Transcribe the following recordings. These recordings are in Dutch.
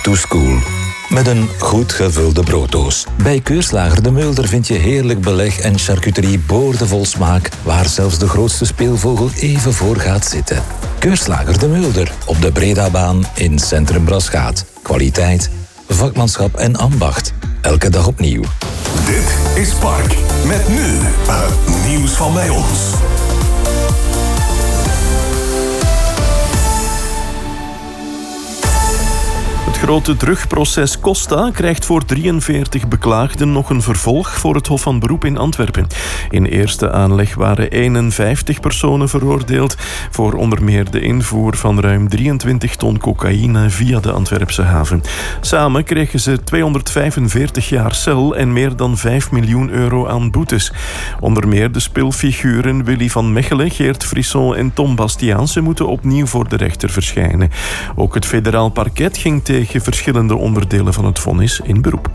to school. Met een goed gevulde brooddoos. Bij Keurslager de Mulder vind je heerlijk beleg en charcuterie boordevol smaak, waar zelfs de grootste speelvogel even voor gaat zitten. Keurslager de Mulder, op de Bredabaan in Centrum Braschaat. Kwaliteit, vakmanschap en ambacht. Elke dag opnieuw. Dit is Park. Met nu het nieuws van bij ons. Het grote drugproces Costa krijgt voor 43 beklaagden nog een vervolg voor het Hof van Beroep in Antwerpen. In eerste aanleg waren 51 personen veroordeeld voor onder meer de invoer van ruim 23 ton cocaïne via de Antwerpse haven. Samen kregen ze 245 jaar cel en meer dan 5 miljoen euro aan boetes. Onder meer de speelfiguren Willy van Mechelen, Geert Frisson en Tom Bastiaanse moeten opnieuw voor de rechter verschijnen. Ook het federaal parket ging tegen verschillende onderdelen van het vonnis in beroep.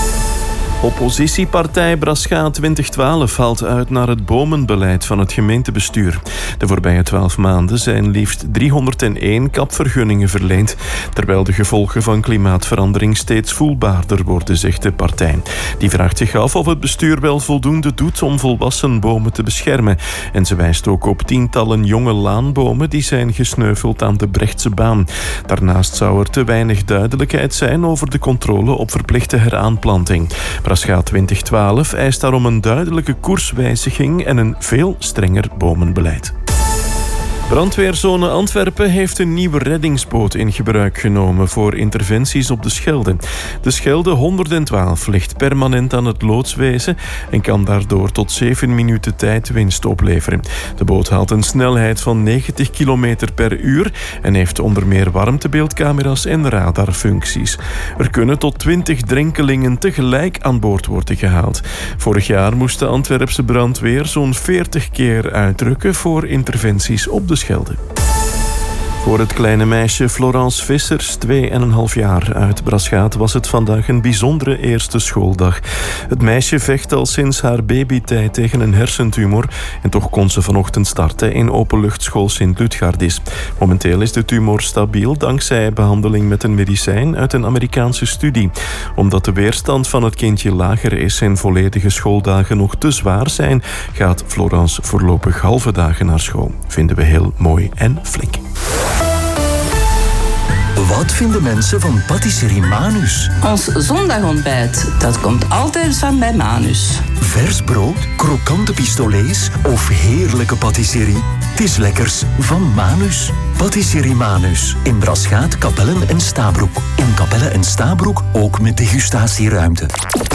Oppositiepartij Braschaat 2012 haalt uit naar het bomenbeleid van het gemeentebestuur. De voorbije 12 maanden zijn liefst 301 kapvergunningen verleend, terwijl de gevolgen van klimaatverandering steeds voelbaarder worden, zegt de partij. Die vraagt zich af of het bestuur wel voldoende doet om volwassen bomen te beschermen. En ze wijst ook op tientallen jonge laanbomen die zijn gesneuveld aan de Brechtse baan. Daarnaast zou er te weinig duidelijkheid zijn over de controle op verplichte heraanplanting. Braschaat 2012 eist daarom een duidelijke koerswijziging en een veel strenger bomenbeleid. Brandweerzone Antwerpen heeft een nieuwe reddingsboot in gebruik genomen voor interventies op de Schelde. De Schelde 112 ligt permanent aan het loodswezen en kan daardoor tot 7 minuten tijd winst opleveren. De boot haalt een snelheid van 90 km per uur en heeft onder meer warmtebeeldcamera's en radarfuncties. Er kunnen tot 20 drenkelingen tegelijk aan boord worden gehaald. Vorig jaar moest de Antwerpse brandweer zo'n 40 keer uitrukken voor interventies op de Schelde. Voor het kleine meisje Florence Vissers, 2,5 jaar uit Braschaat, was het vandaag een bijzondere eerste schooldag. Het meisje vecht al sinds haar babytijd tegen een hersentumor en toch kon ze vanochtend starten in openluchtschool Sint-Ludgardis. Momenteel is de tumor stabiel dankzij behandeling met een medicijn uit een Amerikaanse studie. Omdat de weerstand van het kindje lager is en volledige schooldagen nog te zwaar zijn, gaat Florence voorlopig halve dagen naar school. Vinden we heel mooi en flink. Wat vinden mensen van patisserie Manus? Ons zondagontbijt, dat komt altijd van bij Manus. Vers brood, krokante pistolets of heerlijke patisserie? Het is lekkers van Manus. Patisserie Manus. In Braschaat, Kapellen en Stabroek. In Kapellen en Stabroek ook met degustatieruimte.